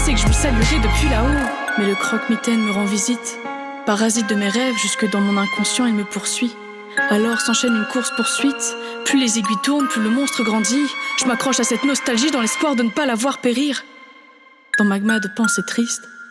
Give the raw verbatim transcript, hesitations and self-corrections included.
pensais que je lui saluerais depuis là-haut. Mais le croque-mitaine me rend visite. Parasite de mes rêves, jusque dans mon inconscient il me poursuit. Alors s'enchaîne une course-poursuite. Plus les aiguilles tournent, plus le monstre grandit. Je m'accroche à cette nostalgie dans l'espoir de ne pas la voir périr. Dans magma de pensées tristes,